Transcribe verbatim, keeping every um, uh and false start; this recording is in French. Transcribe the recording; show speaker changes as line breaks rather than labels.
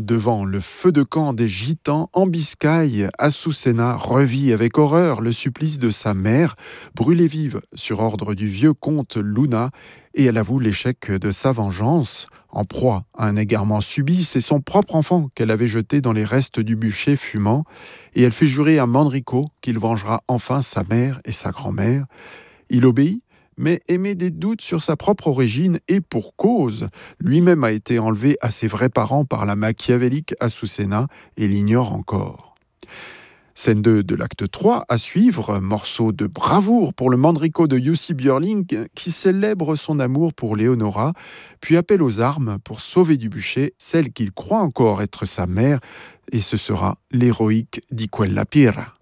Devant le feu de camp des gitans en Biscaye, Azucena revit avec horreur le supplice de sa mère, brûlée vive sur ordre du vieux comte Luna, et elle avoue l'échec de sa vengeance. En proie à un égarement subit, c'est son propre enfant qu'elle avait jeté dans les restes du bûcher fumant, et elle fait jurer à Manrico qu'il vengera enfin sa mère et sa grand-mère. Il obéit, mais émet des doutes sur sa propre origine et pour cause. Lui-même a été enlevé à ses vrais parents par la machiavélique Azucena et l'ignore encore. Scène deux de l'acte trois à suivre, morceau de bravoure pour le Manrico de Jussi Björling qui célèbre son amour pour Leonora, puis appelle aux armes pour sauver du bûcher celle qu'il croit encore être sa mère, et ce sera l'héroïque Di Quella Pira.